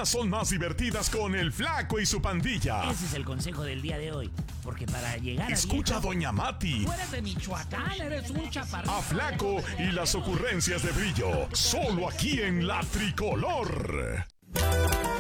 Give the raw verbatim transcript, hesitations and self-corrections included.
mañanas son más divertidas con el Flaco y su pandilla. Ese es el consejo del día de hoy. Porque para llegar Escucha a a Doña Mati. Tú eres de Michoacán, eres un chaparrito. A Flaco y las ocurrencias de Brillo. Solo aquí en La Tricolor.